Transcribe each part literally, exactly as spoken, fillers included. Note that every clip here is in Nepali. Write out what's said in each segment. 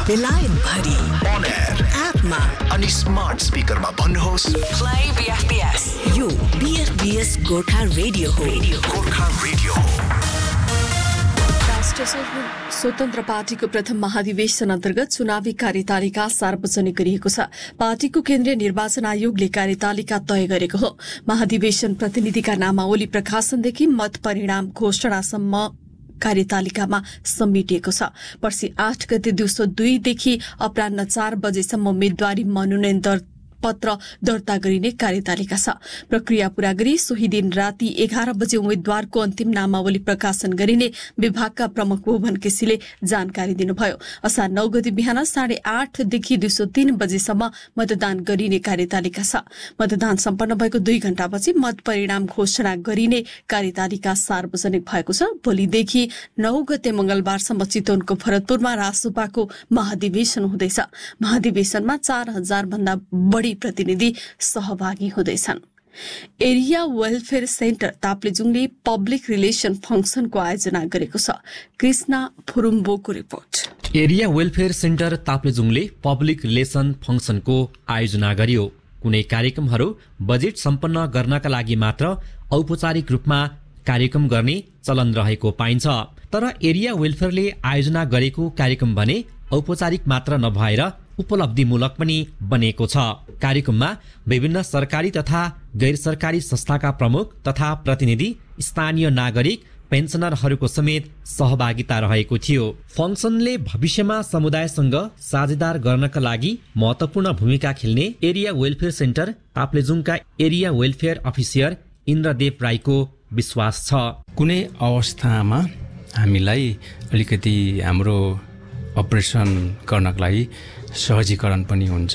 बेलायत भरि on air एपमा अनि स्मार्ट स्पिकरमा भन्नुहोस् प्ले बीएफपीएस। यो बीएफपीएस गोर्खा रेडियो हो। गोर्खा रेडियो हो। राष्ट्रिय स्वतन्त्र पार्टीको प्रथम महाधिवेशन अन्तर्गत चुनावी कार्यतालिका सार्वजनिक गरिएको छ। पार्टीको केन्द्रीय निर्वाचन आयोगले कार्यतालिका तय गरेको हो। महाधिवेशन प्रतिनिधिका नामावली प्रकाशनदेखि मत परिणाम घोषणासम्म कार्यतालिकामा समेटिएको छ। पर्सि आठ गते दिउँसो दुईदेखि अपराह्न चार बजेसम्म उम्मेद्वारी मनोनयन दर पत्र दर्ता गरिने कार्यतालिका छ। प्रक्रिया पूरा गरी सोही दिन राति एघार बजे उम्मेद्वारको अन्तिम नामावली प्रकाशन गरिने विभागका प्रमुख भुवन केसीले जानकारी दिनुभयो। असार नौ गते बिहान साढे आठदेखि दिउँसो तीन बजेसम्म मतदान गरिने कार्यतालिका छ। मतदान सम्पन्न भएको दुई घण्टापछि मत परिणाम घोषणा गरिने कार्यतालिका सार्वजनिक भएको छ। भोलिदेखि नौ गते मंगलबारसम्म चितवनको भरतपुरमा रासोपाको महाधिवेशन हुँदैछ। महाधिवेशनमा चार हजार भन्दा बढ़ी प्रतिनिधि सहभागी हुँदैछन्। Area welfare centre ताप्लेजुङले public relation फंक्सनको आयोजना गरेको छ। Krishna फुरुम्बोको report. Area welfare centre ताप्लेजुङले public relation फंक्सनको आयोजना गर्यो। कुनै कार्यक्रमहरू बजेट सम्पन्न गर्नका लागि मात्र औपचारिक रूपमा कार्यक्रम गर्ने चलन रहेको पाइन्छ। तर एरिया वेलफेयरले आयोजना गरेको कार्यक्रम भने औपचारिक मात्र नभएर उपलब्धिमूलक पनि बनेको छ। कार्यक्रममा विभिन्न सरकारी तथा गैर सरकारी संस्थाका प्रमुख तथा प्रतिनिधि, स्थानीय नागरिक, पेन्सनरहरूको समेत सहभागिता रहेको थियो। फंक्सनले भविष्यमा समुदायसँग साझेदार गर्नका लागि महत्वपूर्ण भूमिका खेल्ने area welfare centre ताप्लेजुङका area welfare officer Indradev राईको विश्वास छ। कुनै अवस्थामा हामीलाई अलिकति हाम्रो अपरेसन गर्नको लागि सहजीकरण पनि हुन्छ।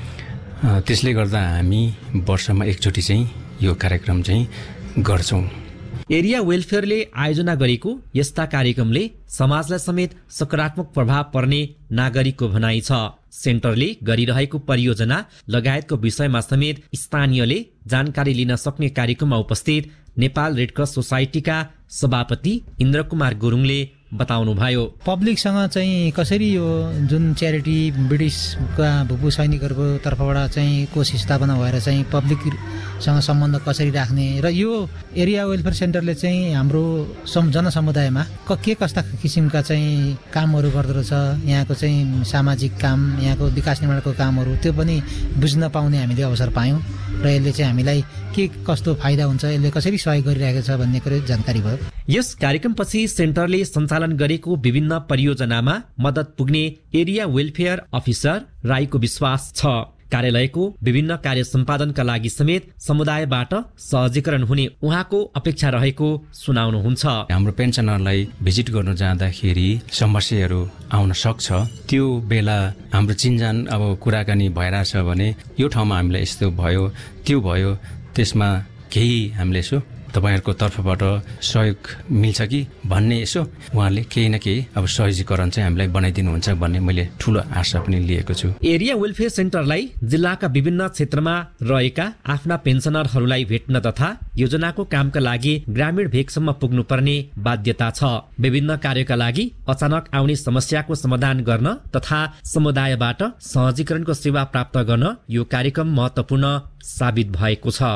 त्यसले गर्दा हामी वर्षमा एकचोटि चाहिँ यो कार्यक्रम चाहिँ गर्छौं। एरिया वेलफेयरले आयोजना गरेको यस्ता कार्यक्रमले समाजलाई समेत सकारात्मक प्रभाव पर्ने नागरिकको भनाइ छ। सेन्टरले गरिरहेको परियोजना लगायतको विषयमा समेत स्थानीयले जानकारी लिन सक्ने कार्यक्रममा उपस्थित नेपाल रेडक्रस सोसाइटीका सभापति इन्द्रकुमार गुरुङले बताउनुभयो। पब्लिकसँग चाहिँ कसरी यो जुन च्यारिटी ब्रिटिसका भूपू सैनिकहरूको तर्फबाट चाहिँ कोष स्थापना भएर चाहिँ पब्लिकसँग सम्बन्ध कसरी राख्ने र यो एरिया वेलफेयर सेन्टरले चाहिँ हाम्रो जनसमुदायमा के कस्ता किसिमका चाहिँ कामहरू गर्दो रहेछ, यहाँको चाहिँ सामाजिक काम, यहाँको विकास निर्माणको कामहरू त्यो पनि बुझ्न पाउने हामीले अवसर पायौँ र यसले चाहिँ हामीलाई के कस्तो फाइदा हुन्छ, यसले कसरी सहयोग गरिरहेको छ भन्ने कुरो जानकारी भयो। यस कार्यक्रमपछि सेन्टरले सञ्चालन गरेको विभिन्न परियोजनामा मद्दत पुग्ने एरिया वेलफेयर अफिसर राईको विश्वास छ। कार्यालयको विभिन्न कार्य सम्पादनका लागि समेत समुदायबाट सहजीकरण हुने उहाँको अपेक्षा रहेको सुनाउनुहुन्छ। हाम्रो पेन्सनरलाई भिजिट गर्नु जाँदाखेरि समस्याहरू आउन सक्छ। त्यो बेला हाम्रो चिन्जान अब कुराकानी भइरहेछ भने यो ठाउँमा हामीलाई यस्तो भयो त्यो भयो, त्यसमा केही हामीले यसो तपाईहरुको तर्फबाट सहयोग मिल्छ कि भन्ने यसो उहाँले केही न केही अब सहजीकरण चाहिँ हामीलाई बनाइदिनुहुन्छ भन्ने मैले ठूलो आशा पनि लिएको छु। एरिया वेलफेयर सेन्टरलाई जिल्लाका विभिन्न क्षेत्रमा रहेका आफ्ना पेन्सनरहरूलाई भेट्न तथा योजनाको कामका लागि ग्रामीण भेगसम्म पुग्नुपर्ने बाध्यता छ। विभिन्न कार्यका लागि अचानक आउने समस्याको समाधान गर्न तथा समुदायबाट सहजीकरणको सेवा प्राप्त गर्न यो कार्यक्रम महत्वपूर्ण साबित भएको छ।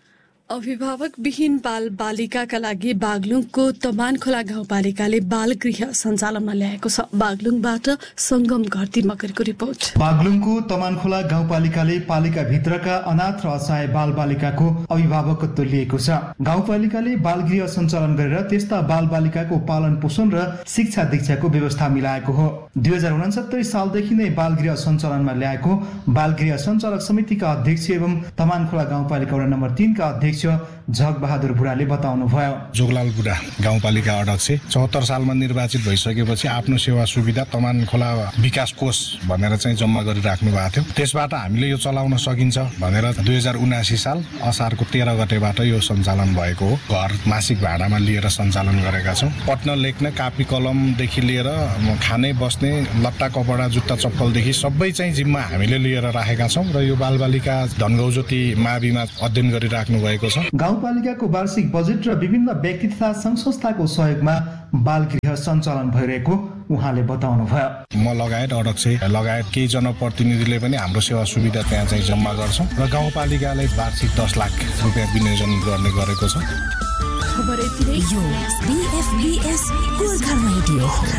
अभिभावक विहीन बाल बालिकाका लागि बागलुङको तमानखोला गाउँपालिकाले बाल गृह सञ्चालनमा ल्याएको छ। बागलुङबाट संगम घरती मगरको रिपोर्ट। बागलुङको तमानखोला गाउँपालिकाले पालिका भित्रका अनाथ र असहाय बाल बालिकाको अभिभावकत्व लिएको छ। गाउँपालिकाले बाल गृह सञ्चालन गरेर त्यस्ता बाल बालिकाको पालन पोषण र शिक्षा दीक्षाको व्यवस्था मिलाएको हो। दुई हजार उनसत्तरी सालदेखि नै बाल गृह सञ्चालनमा ल्याएको बाल गृह सञ्चालक समितिका अध्यक्ष एवं तमानखोला गाउँपालिका वडा नम्बर तीन का अध्यक्ष झग बहादुर बुढाले बताउनु भयो। जोगलाल बुढा गाउँपालिका अध्यक्ष चौहत्तर सालमा निर्वाचित भइसकेपछि आफ्नो सेवा सुविधा तमानखोला विकास कोष भनेर चाहिँ जम्मा गरिराख्नु भएको थियो। त्यसबाट हामीले यो चलाउन सकिन्छ भनेर दुई हजार उनासी साल असारको तेह्र गतेबाट यो सञ्चालन भएको हो। घर मासिक भाडामा लिएर सञ्चालन गरेका छौँ। पढ्न लेख्न कापी कलमदेखि लिएर खाने बस्ने लट्टा कपडा जुत्ता चप्पलदेखि सबै चाहिँ जिम्मा हामीले लिएर राखेका छौँ र यो बालबालिका धनगौज्योति माविमा अध्ययन गरिराख्नु भएको छ। गाउँपालिकाको वार्षिक बजेट र विभिन्न व्यक्ति तथा संघ संस्थाको सहयोगमा बाल गृह सञ्चालन भइरहेको उहाँले बताउनुभयो। म लगायत अध्यक्ष लगायत केही जनप्रतिनिधिले पनि हाम्रो सेवा सुविधा त्यहाँ चाहिँ जम्मा गर्छौँ र गाउँपालिकाले वार्षिक दस लाख रुपियाँ विनियोजन गर्ने गरेको छ। खबर यति नै। यो बीएफबीएस गोर्खा रेडियो हो।